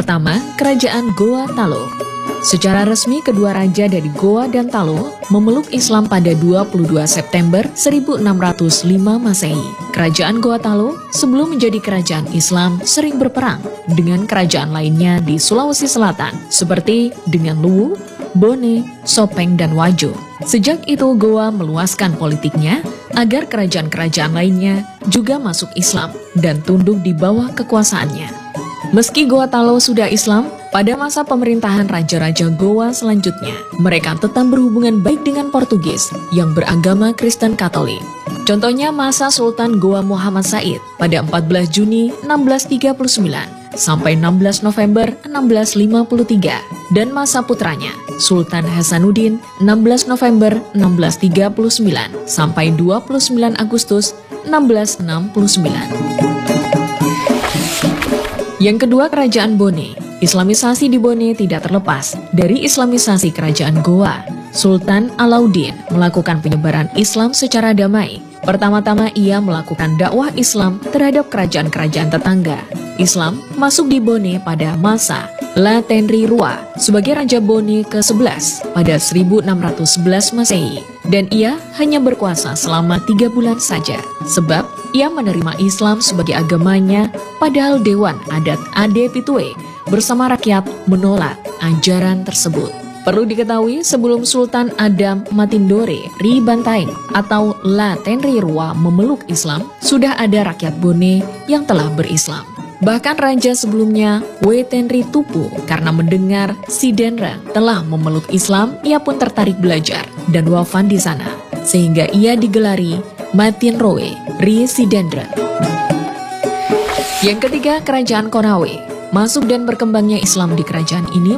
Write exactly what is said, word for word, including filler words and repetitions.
Pertama, Kerajaan Goa Talo. Secara resmi, kedua raja dari Goa dan Talo memeluk Islam pada dua puluh dua September seribu enam ratus lima Masehi. Kerajaan Goa Talo sebelum menjadi kerajaan Islam sering berperang dengan kerajaan lainnya di Sulawesi Selatan, seperti dengan Luwu, Bone, Sopeng, dan Wajo. Sejak itu Goa meluaskan politiknya agar kerajaan-kerajaan lainnya juga masuk Islam dan tunduk di bawah kekuasaannya. Meski Goa Talo sudah Islam, pada masa pemerintahan raja-raja Goa selanjutnya, mereka tetap berhubungan baik dengan Portugis yang beragama Kristen Katolik. Contohnya masa Sultan Goa Muhammad Said pada empat belas Juni enam belas tiga puluh sembilan sampai enam belas November enam belas lima puluh tiga dan masa putranya Sultan Hasanuddin enam belas November enam belas tiga puluh sembilan sampai dua puluh sembilan Agustus enam belas enam puluh sembilan. Yang kedua, Kerajaan Bone. Islamisasi di Bone tidak terlepas dari Islamisasi Kerajaan Goa. Sultan Alauddin melakukan penyebaran Islam secara damai. Pertama-tama ia melakukan dakwah Islam terhadap kerajaan-kerajaan tetangga. Islam masuk di Bone pada masa La Tenri Rua sebagai Raja Bone ke sebelas pada seribu enam ratus sebelas Masehi. Dan ia hanya berkuasa selama tiga bulan saja, sebab ia menerima Islam sebagai agamanya, padahal Dewan Adat Ade Pitue bersama rakyat menolak ajaran tersebut. Perlu diketahui, sebelum Sultan Adam Matindore Ri Bantaeng atau La Tenri Rua memeluk Islam, sudah ada rakyat Bone yang telah berislam. Bahkan raja sebelumnya, We Tenri Tupu, karena mendengar si Denrang telah memeluk Islam, ia pun tertarik belajar dan wafat di sana, sehingga ia digelari Matinroe Ri Sidendra. Yang ketiga, Kerajaan Konawe. Masuk dan berkembangnya Islam di kerajaan ini